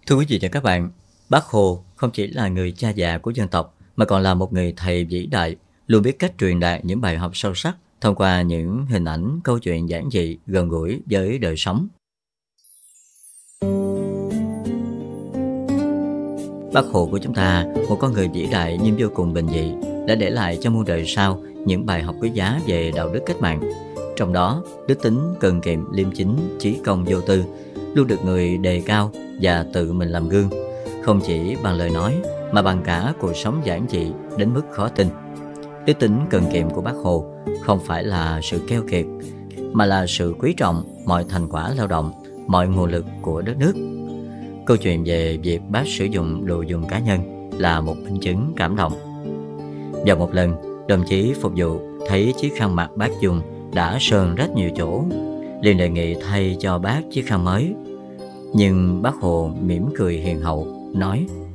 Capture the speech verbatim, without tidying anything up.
Thưa quý vị và các bạn, Bác Hồ không chỉ là người cha già của dân tộc mà còn là một người thầy vĩ đại, luôn biết cách truyền đạt những bài học sâu sắc thông qua những hình ảnh, câu chuyện giản dị, gần gũi với đời sống. Bác Hồ của chúng ta, một con người vĩ đại nhưng vô cùng bình dị, đã để lại cho muôn đời sau những bài học quý giá về đạo đức cách mạng. Trong đó, đức tính cần kiệm, liêm chính, chí công vô tư luôn được người đề cao và tự mình làm gương, không chỉ bằng lời nói mà bằng cả cuộc sống giản dị đến mức khó tin. Đức tính cần kiệm của Bác Hồ không phải là sự keo kiệt, mà là sự quý trọng mọi thành quả lao động, mọi nguồn lực của đất nước. Câu chuyện về việc Bác sử dụng đồ dùng cá nhân là một minh chứng cảm động. Vào một lần, đồng chí phục vụ thấy chiếc khăn mặt Bác dùng đã sờn rách nhiều chỗ, liền đề nghị thay cho Bác chiếc khăn mới. Nhưng Bác Hồ mỉm cười hiền hậu, nói: